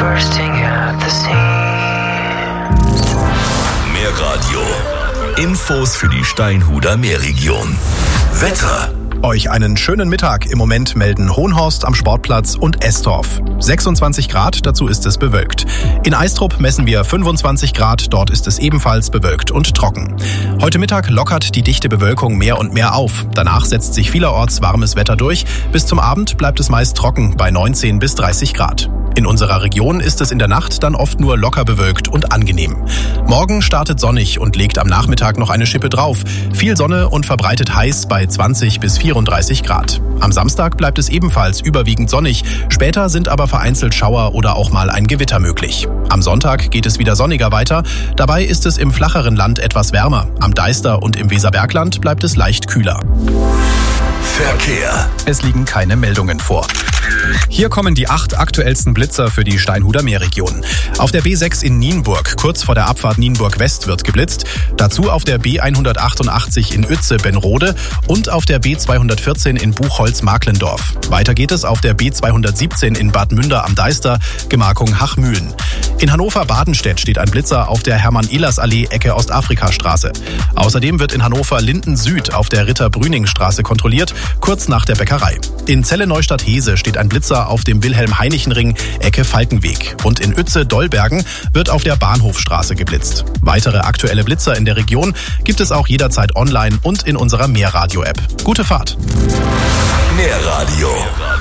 bursting at the seams. Mehr Radio. Infos für die Steinhuder Meerregion. Wetter. Euch einen schönen Mittag. Im Moment melden Hohenhorst am Sportplatz und Estorf. 26 Grad, dazu ist es bewölkt. In Eistrup messen wir 25 Grad, dort ist es ebenfalls bewölkt und trocken. Heute Mittag lockert die dichte Bewölkung mehr und mehr auf. Danach setzt sich vielerorts warmes Wetter durch. Bis zum Abend bleibt es meist trocken bei 19 bis 30 Grad. In unserer Region ist es in der Nacht dann oft nur locker bewölkt und angenehm. Morgen startet sonnig und legt am Nachmittag noch eine Schippe drauf. Viel Sonne und verbreitet heiß bei 20 bis 34 Grad. Am Samstag bleibt es ebenfalls überwiegend sonnig. Später sind aber vereinzelt Schauer oder auch mal ein Gewitter möglich. Am Sonntag geht es wieder sonniger weiter. Dabei ist es im flacheren Land etwas wärmer. Am Deister und im Weserbergland bleibt es leicht kühler. Verkehr. Es liegen keine Meldungen vor. Hier kommen die 8 aktuellsten Blitzer für die Steinhuder Meerregion. Auf der B6 in Nienburg, kurz vor der Abfahrt Nienburg West, wird geblitzt. Dazu auf der B188 in Uetze-Benrode und auf der B214 in Buchholz-Marklendorf. Weiter geht es auf der B217 in Bad Münder am Deister, Gemarkung Hachmühlen. In Hannover-Badenstedt steht ein Blitzer auf der Hermann-Ehlers-Allee, Ecke Ostafrika-Straße. Außerdem wird in Hannover Linden Süd auf der Ritter-Brüning-Straße kontrolliert, kurz nach der Bäckerei. In Celle-Neustadt-Hese steht ein Blitzer auf dem Wilhelm-Heinichen-Ring, Ecke Falkenweg. Und in Uetze-Dolbergen wird auf der Bahnhofstraße geblitzt. Weitere aktuelle Blitzer in der Region gibt es auch jederzeit online und in unserer Meerradio-App. Gute Fahrt! Mehr Radio.